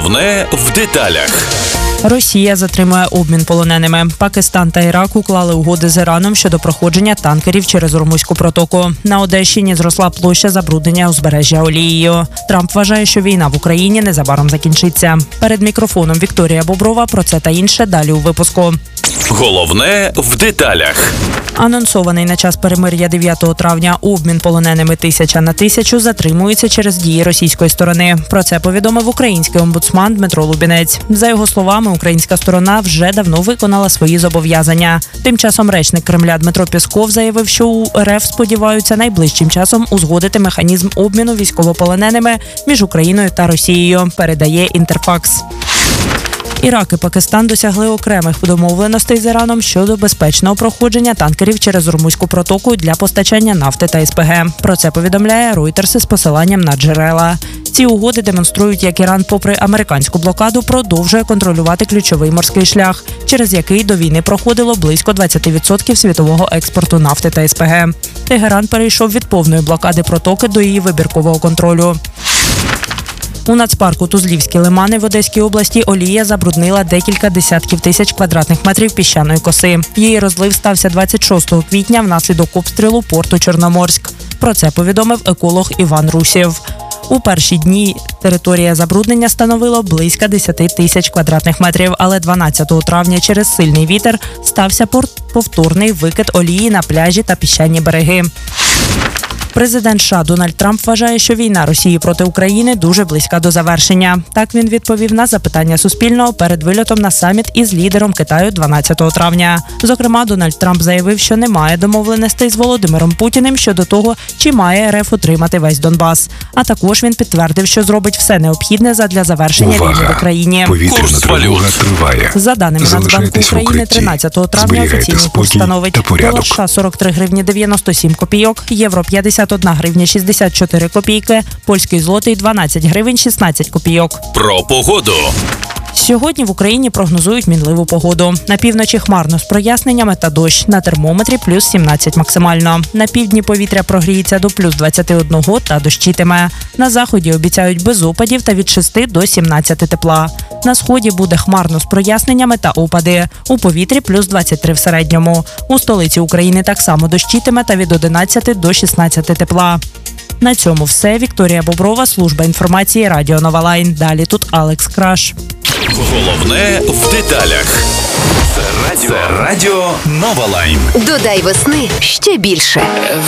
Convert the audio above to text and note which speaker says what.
Speaker 1: Головне в деталях.
Speaker 2: Росія затримує обмін полоненими. Пакистан та Ірак уклали угоди з Іраном щодо проходження танкерів через Ормузьку протоку. На Одещині зросла площа забруднення узбережжя олією. Трамп вважає, що війна в Україні незабаром закінчиться. Перед мікрофоном Вікторія Боброва. Про це та інше далі у випуску.
Speaker 1: Головне в деталях.
Speaker 2: Анонсований на час перемир'я 9 травня обмін полоненими 1000 на 1000 затримується через дії російської сторони. Про це повідомив український омбудсман Дмитро Лубінець. За його словами, українська сторона вже давно виконала свої зобов'язання. Тим часом речник Кремля Дмитро Пєсков заявив, що у РФ сподіваються найближчим часом узгодити механізм обміну військовополоненими між Україною та Росією, передає Інтерфакс. Ірак і Пакистан досягли окремих домовленостей з Іраном щодо безпечного проходження танкерів через Ормузьку протоку для постачання нафти та СПГ. Про це повідомляє Reuters з посиланням на джерела. Ці угоди демонструють, як Іран, попри американську блокаду, продовжує контролювати ключовий морський шлях, через який до війни проходило близько 20% світового експорту нафти та СПГ. Тегеран перейшов від повної блокади протоки до її вибіркового контролю. У нацпарку Тузлівські лимани в Одеській області олія забруднила декілька десятків тисяч квадратних метрів піщаної коси. Її розлив стався 26 квітня внаслідок обстрілу порту Чорноморськ. Про це повідомив еколог Іван Русєв. У перші дні територія забруднення становила близько 10 тисяч квадратних метрів, але 12 травня через сильний вітер стався повторний викид олії на пляжі та піщані береги. Президент США Дональд Трамп вважає, що війна Росії проти України дуже близька до завершення. Так він відповів на запитання Суспільного перед вильотом на саміт із лідером Китаю 12 травня. Зокрема, Дональд Трамп заявив, що немає домовленостей з Володимиром Путіним щодо того, чи має РФ утримати весь Донбас. А також він підтвердив, що зробить все необхідне задля завершення війни в Україні.
Speaker 3: Повітряна тривога триває.
Speaker 2: За даними Нацбанку України, 13 травня офіційний курс становить долар США 43 гривні 97 копійок, євро 51 гривня 64 копійки, польський злотий 12 гривень 16 копійок.
Speaker 1: Про погоду.
Speaker 2: Сьогодні в Україні прогнозують мінливу погоду. На півночі хмарно з проясненнями та дощ. На термометрі плюс 17 максимально. На півдні повітря прогріється до плюс 21 та дощитиме. На заході обіцяють без опадів та від 6 до 17 тепла. На сході буде хмарно з проясненнями та опади. У повітрі плюс 23 в середньому. У столиці України так само дощитиме та від 11 до 16 тепла. На цьому все. Вікторія Боброва, служба інформації Радіо Нова Лайн. Далі тут Алекс Краш.
Speaker 1: Головне в деталях. Це Радіо Нова Лайн.
Speaker 4: Додай весни ще більше.